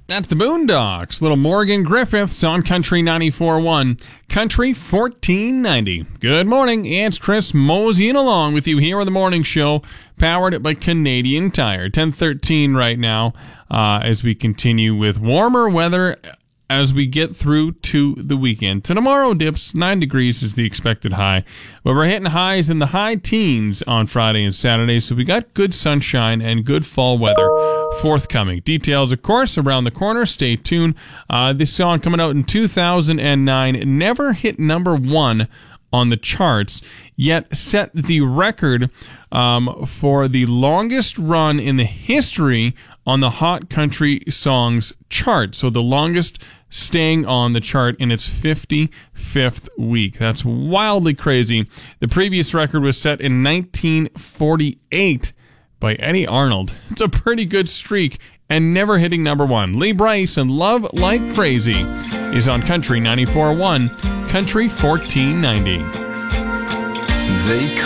That's the Boondocks. Little Morgan Griffiths on Country 94.1, Country 1490. Good morning. It's Chris moseying along with you here on the morning show, powered by Canadian Tire. 10:13 right now as we continue with warmer weather as we get through to the weekend. Tomorrow dips 9 degrees is the expected high, but we're hitting highs in the high teens on Friday and Saturday, so we got good sunshine and good fall weather forthcoming. Details, of course, around the corner. Stay tuned. This song coming out in 2009 never hit number one on the charts, yet set the record for the longest run in the history on the Hot Country Songs chart. So the longest staying on the chart in its 55th week. That's wildly crazy. The previous record was set in 1948 by Eddie Arnold. It's a pretty good streak and never hitting number one. Lee Brice and Love Like Crazy is on Country 94.1, Country 1490. They